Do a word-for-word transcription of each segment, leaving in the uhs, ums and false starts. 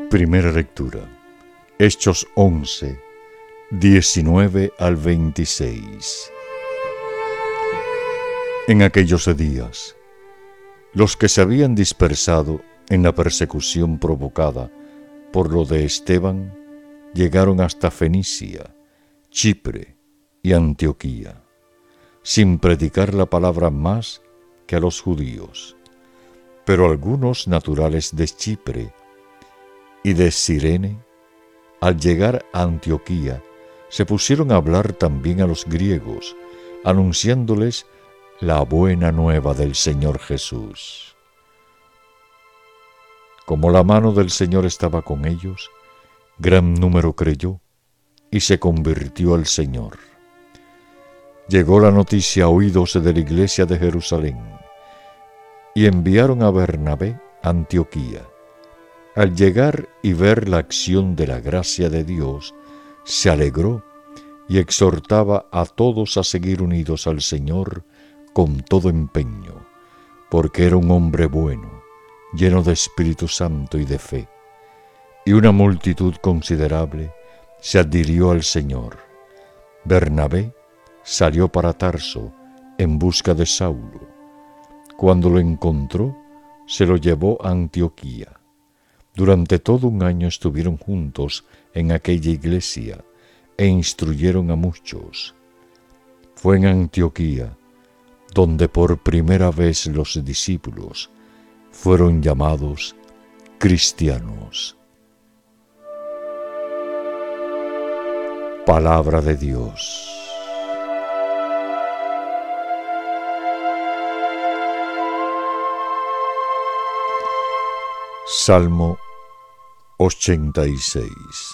Primera lectura. Hechos once, diecinueve al veintiséis. En aquellos días, los que se habían dispersado en la persecución provocada por lo de Esteban llegaron hasta Fenicia, Chipre y Antioquía, sin predicar la palabra más que a los judíos. Pero algunos naturales de Chipre y de Cirene, al llegar a Antioquía, se pusieron a hablar también a los griegos, anunciándoles la buena nueva del Señor Jesús. Como la mano del Señor estaba con ellos, gran número creyó y se convirtió al Señor. Llegó la noticia a oídos de la iglesia de Jerusalén, y enviaron a Bernabé a Antioquía. Al llegar y ver la acción de la gracia de Dios, se alegró y exhortaba a todos a seguir unidos al Señor con todo empeño, porque era un hombre bueno, lleno de Espíritu Santo y de fe. Y una multitud considerable se adhirió al Señor. Bernabé salió para Tarso en busca de Saulo. Cuando lo encontró, se lo llevó a Antioquía. Durante todo un año estuvieron juntos en aquella iglesia e instruyeron a muchos. Fue en Antioquía donde por primera vez los discípulos fueron llamados cristianos. Palabra de Dios. Salmo ochenta y seis.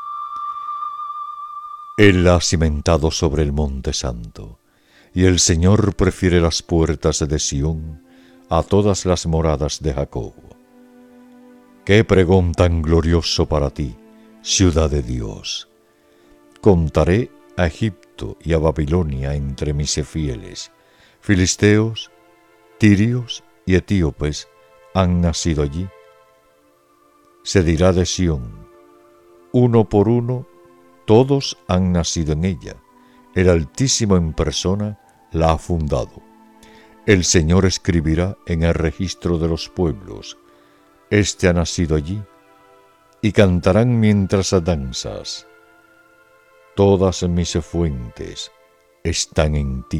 Él ha cimentado sobre el monte santo, y el Señor prefiere las puertas de Sión a todas las moradas de Jacob. ¡Qué pregón tan glorioso para ti, ciudad de Dios! Contaré a Egipto y a Babilonia entre mis fieles. Filisteos, tirios y etíopes han nacido allí. Se dirá de Sión, uno por uno, todos han nacido en ella. El Altísimo en persona la ha fundado. El Señor escribirá en el registro de los pueblos, este ha nacido allí, y cantarán mientras danzas. Todas mis fuentes están en ti.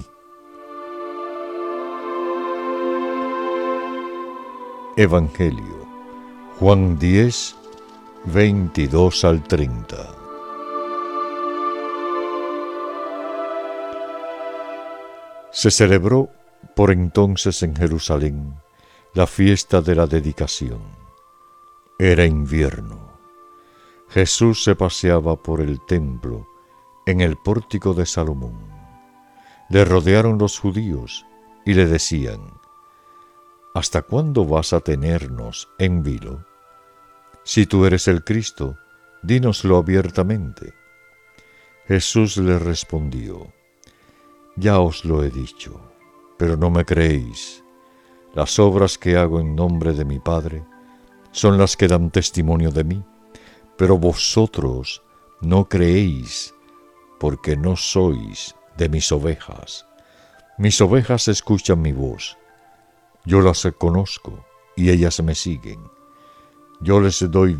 Evangelio, Juan diez, veintidós al treinta. Se celebró por entonces en Jerusalén la fiesta de la dedicación. Era invierno. Jesús se paseaba por el templo en el pórtico de Salomón. Le rodearon los judíos y le decían: ¿Hasta cuándo vas a tenernos en vilo? Si tú eres el Cristo, dínoslo abiertamente. Jesús le respondió: Ya os lo he dicho, pero no me creéis. Las obras que hago en nombre de mi Padre son las que dan testimonio de mí, pero vosotros no creéis, porque no sois de mis ovejas. Mis ovejas escuchan mi voz. Yo las conozco y ellas me siguen. Yo les doy